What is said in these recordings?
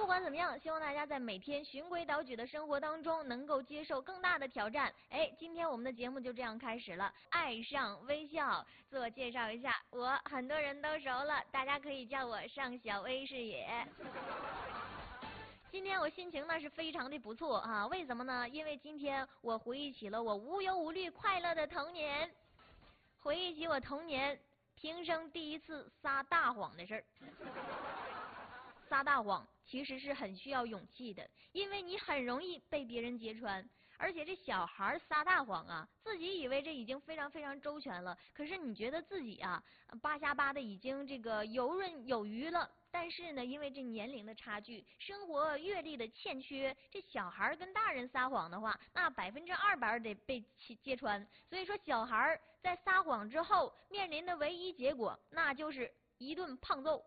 不管怎么样，希望大家在每天循规蹈矩的生活当中，能够接受更大的挑战。哎，今天我们的节目就这样开始了，爱上微笑。自我介绍一下，我很多人都熟了，大家可以叫我尚小薇是也。今天我心情呢是非常的不错啊，为什么呢？因为今天我回忆起了我无忧无虑快乐的童年，回忆起我童年平生第一次撒大谎的事儿。撒大谎其实是很需要勇气的，因为你很容易被别人揭穿。而且这小孩撒大谎啊，自己以为这已经非常非常周全了，可是你觉得自己啊扒瞎扒的已经这个游刃有余了。但是呢，因为这年龄的差距，生活阅历的欠缺，这小孩跟大人撒谎的话，那200%得被揭穿。所以说，小孩在撒谎之后面临的唯一结果，那就是一顿胖揍。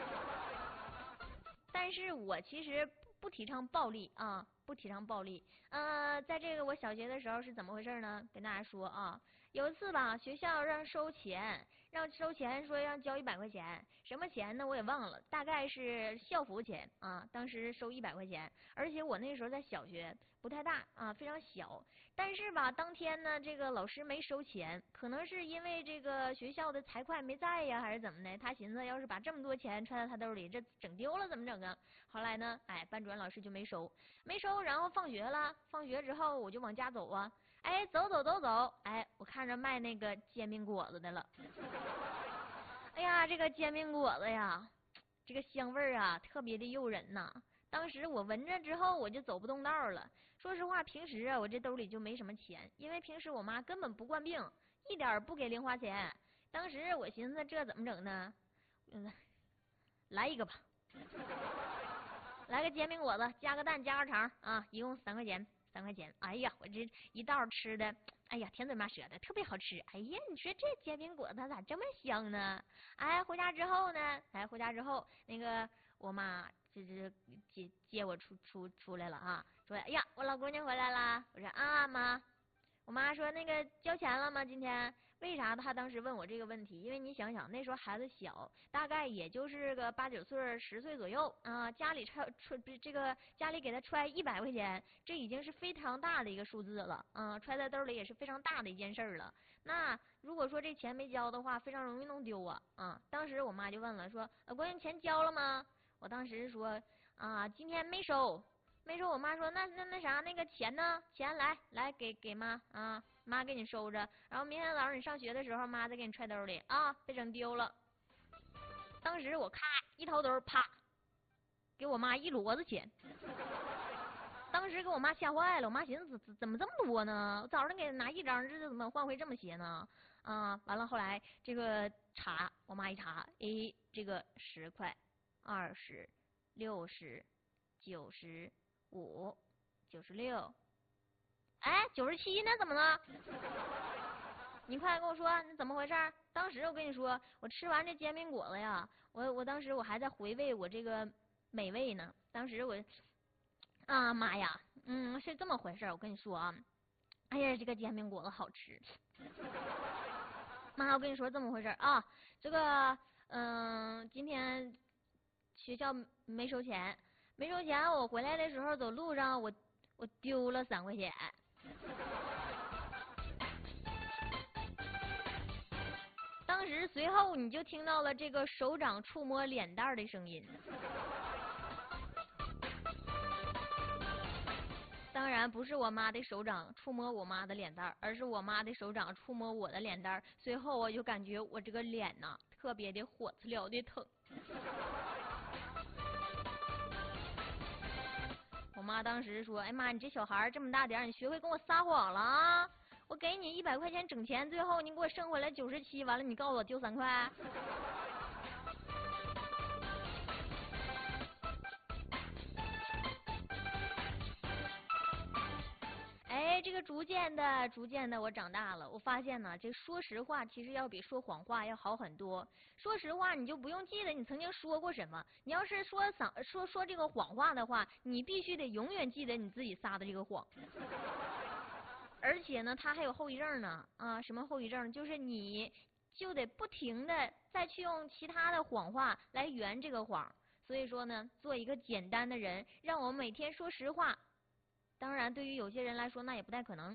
但是我其实不提倡暴力啊，不提倡暴力。在这个我小学的时候是怎么回事呢？跟大家说啊，有一次吧，学校让收钱，说让交100块钱，什么钱呢？我也忘了，大概是校服钱啊。当时收100块钱，而且我那时候在小学，不太大啊，非常小。但是吧，当天呢，这个老师没收钱，可能是因为这个学校的财会没在呀，还是怎么的？他寻思，要是把这么多钱揣在他兜里，这整丢了怎么整啊？后来呢，班主任老师就没收，然后放学了，放学之后我就往家走啊，走，我看着卖那个煎饼果子的了。哎呀，这个煎饼果子呀，这个香味儿啊，特别的诱人呐。当时我闻着之后，我就走不动道了。说实话，平时啊，我这兜里就没什么钱，因为平时我妈根本不惯病，一点不给零花钱。当时我寻思，这怎么整呢？来一个吧，来个煎饼果子，加个蛋，加个肠啊，一共3块钱，3块钱。哎呀，我这一道吃的，哎呀，甜嘴麻舌的，特别好吃。哎呀，你说这煎饼果子咋这么香呢？回家之后呢，那个我妈就是接我出来了啊，说哎呀，我老姑娘回来啦。我说啊妈。我妈说那个交钱了吗？今天为啥她当时问我这个问题？因为你想想那时候孩子小，大概也就是个8、9岁、10岁左右啊，家里家里给他揣100块钱，这已经是非常大的一个数字了啊，揣在兜里也是非常大的一件事了。那如果说这钱没交的话，非常容易弄丢啊啊！当时我妈就问了，说关键钱交了吗？我当时说啊，今天没收。没收，我妈说那啥，那个钱呢？钱来给妈啊，妈给你收着，然后明天早上你上学的时候，妈再给你揣兜里啊，别整丢了。当时我咔一掏兜，啪，给我妈一摞子钱。当时给我妈吓坏了，我妈寻思怎么这么多呢？我早上给她拿1张，这怎么换回这么些呢？啊，完了后来这个查，我妈一查，这个10块、20、60、90。5、96， 97呢？怎么了？你快跟我说，你怎么回事？当时我跟你说，我吃完这煎饼果子呀，我当时我还在回味我这个美味呢。当时我啊妈呀，是这么回事。我跟你说啊，哎呀，这个煎饼果子好吃。妈，我跟你说这么回事啊，这个今天学校没收钱。我回来的时候走路上我丢了3块钱。当时随后你就听到了这个手掌触摸脸蛋的声音。当然不是我妈的手掌触摸我妈的脸蛋，而是我妈的手掌触摸我的脸蛋。随后我就感觉我这个脸呐特别的火刺了的疼。我妈当时说：“哎妈，你这小孩这么大点，你学会跟我撒谎了啊！我给你100块钱整钱，最后你给我剩回来97，完了你告诉我丢3块。”这个逐渐的，我长大了，我发现呢，这说实话其实要比说谎话要好很多。说实话，你就不用记得你曾经说过什么。你要是说这个谎话的话，你必须得永远记得你自己撒的这个谎。而且呢，它还有后遗症呢啊！什么后遗症？就是你就得不停的再去用其他的谎话来圆这个谎。 所以说呢，做一个简单的人，让我们每天说实话。当然，对于有些人来说，那也不太可能。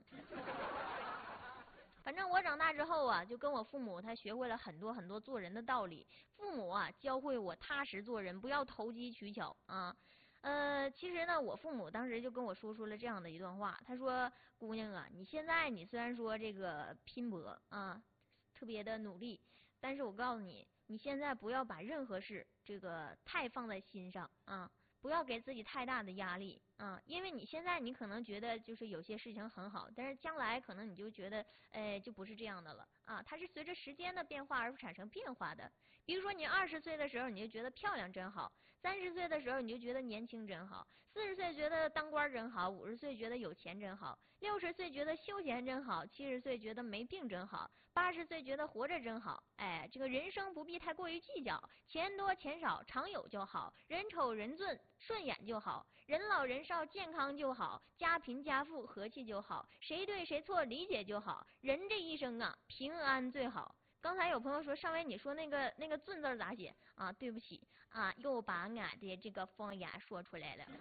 反正我长大之后啊，就跟我父母他学会了很多很多做人的道理。父母啊，教会我踏实做人，不要投机取巧啊。其实呢，我父母当时就跟我说出了这样的一段话，他说：“姑娘啊，你现在你虽然说这个拼搏啊，特别的努力，但是我告诉你，你现在不要把任何事这个太放在心上啊。”不要给自己太大的压力啊，因为你现在你可能觉得就是有些事情很好，但是将来可能你就觉得，就不是这样的了啊。它是随着时间的变化而产生变化的。比如说你20岁的时候你就觉得漂亮真好，30岁的时候你就觉得年轻真好，40岁觉得当官真好，50岁觉得有钱真好，60岁觉得休闲真好，70岁觉得没病真好，80岁觉得活着真好。哎，这个人生不必太过于计较，钱多钱少常有就好，人丑人俊顺眼就好，人老人少健康就好，家贫家富和气就好，谁对谁错理解就好，人这一生啊平安最好。刚才有朋友说，上回你说那个俊字咋写啊？对不起啊，又把俺的这个方言说出来了。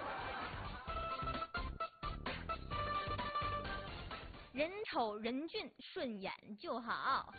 人丑人俊顺眼就好。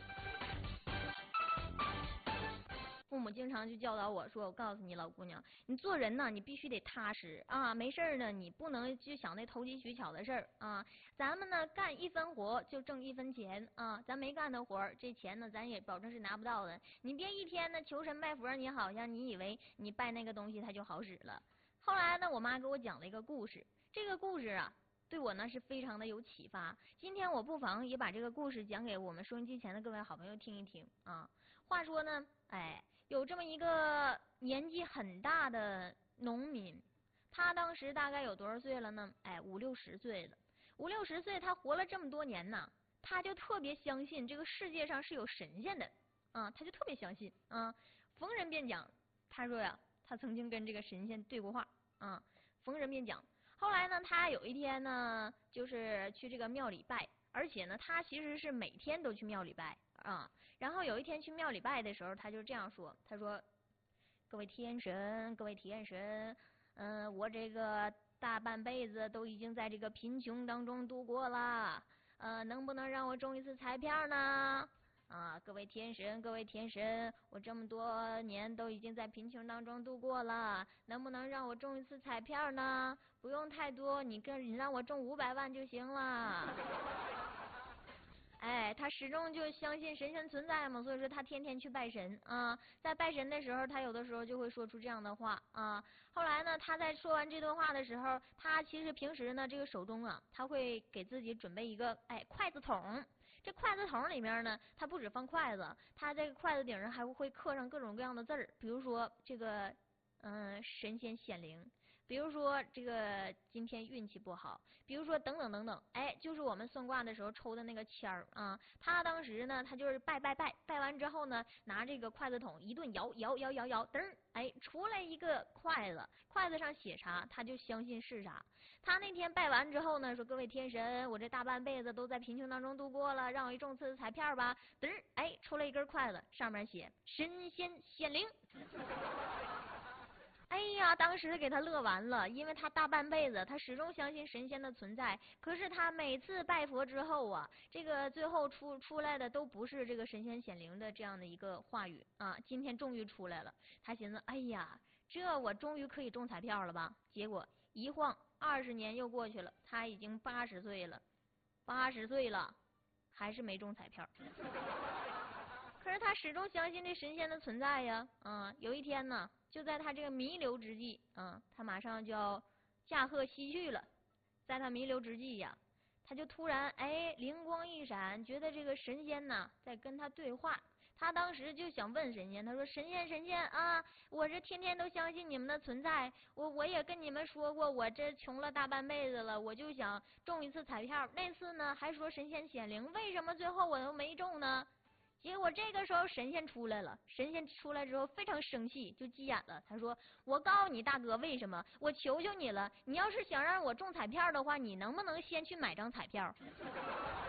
父母经常就教导我说：“我告诉你，老姑娘，你做人呢，你必须得踏实啊，没事儿呢，你不能去想那投机取巧的事儿啊。咱们呢，干1分活就挣1分钱啊，咱没干的活儿，这钱呢，咱也保证是拿不到的。你别一天呢求神拜佛，你好像你以为你拜那个东西它就好使了。”后来呢，我妈给我讲了一个故事，这个故事啊，对我呢是非常的有启发。今天我不妨也把这个故事讲给我们收音机前的各位好朋友听一听啊。话说呢，有这么一个年纪很大的农民，他当时大概有多少岁了呢？5、60岁了。5、60岁，他活了这么多年呢，他就特别相信这个世界上是有神仙的啊，他就特别相信啊，逢人便讲。他说呀，他曾经跟这个神仙对过话啊，逢人便讲。后来呢，他有一天呢，就是去这个庙里拜，而且呢，他其实是每天都去庙里拜啊。然后有一天去庙里拜的时候，他就这样说：“他说，各位天神，各位天神，我这个大半辈子都已经在这个贫穷当中度过了，能不能让我中一次彩票呢？啊，各位天神，各位天神，我这么多年都已经在贫穷当中度过了，能不能让我中一次彩票呢？不用太多，你让我中500万就行了。”他始终就相信神仙存在嘛，所以说他天天去拜神啊。在拜神的时候，他有的时候就会说出这样的话啊。后来呢，他在说完这段话的时候，他其实平时呢，这个手中啊，他会给自己准备一个筷子筒。这筷子筒里面呢，它不止放筷子，它这个筷子顶上还会刻上各种各样的字儿，比如说这个神仙显灵。比如说这个今天运气不好，比如说等等等等，就是我们算卦的时候抽的那个签儿啊。他当时呢，他就是拜完之后呢，拿这个筷子筒一顿摇，噔儿，出来一个筷子，筷子上写啥，他就相信是啥。他那天拜完之后呢，说：“各位天神，我这大半辈子都在贫穷当中度过了，让我中次彩票吧。”噔儿，出来一根筷子，上面写神仙显灵。当时给他乐完了，因为他大半辈子他始终相信神仙的存在，可是他每次拜佛之后啊，这个最后出来的都不是这个神仙显灵的这样的一个话语啊。今天终于出来了，他寻思，这我终于可以中彩票了吧？结果一晃20年又过去了，他已经80岁了，80岁了，还是没中彩票。可是他始终相信这神仙的存在呀，有一天呢，就在他这个弥留之际，他马上就要驾鹤西去了，在他弥留之际呀，他就突然灵光一闪，觉得这个神仙呢在跟他对话。他当时就想问神仙，他说：“神仙啊，我这天天都相信你们的存在，我也跟你们说过，我这穷了大半辈子了，我就想中一次彩票。那次呢还说神仙显灵，为什么最后我都没中呢？”结果这个时候神仙出来了，神仙出来之后非常生气，就急眼了。他说：“我告诉你大哥，为什么？我求求你了，你要是想让我中彩票的话，你能不能先去买张彩票？”